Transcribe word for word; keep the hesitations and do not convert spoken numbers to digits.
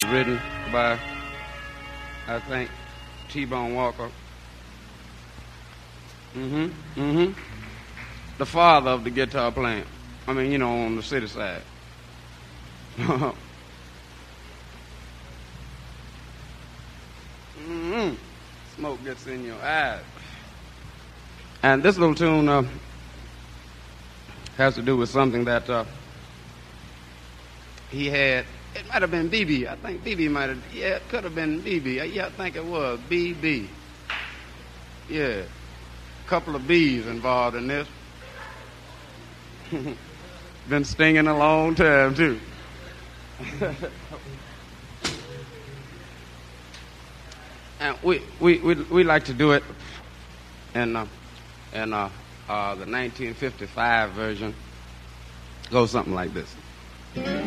written by, I think, T-Bone Walker. Mm-hmm, mm-hmm. The father of the guitar playing. I mean, you know, on the city side. Mm-hmm. Smoke gets in your eyes. And this little tune uh, has to do with something that uh, he had. It might have been B B. I think B B might have. Yeah, it could have been B B. Yeah, I think it was B B. Yeah. A couple of B's involved in this. Been stinging a long time, too. And we, we, we, we like to do it in, uh, in uh, uh, the nineteen fifty-five version. Goes something like this.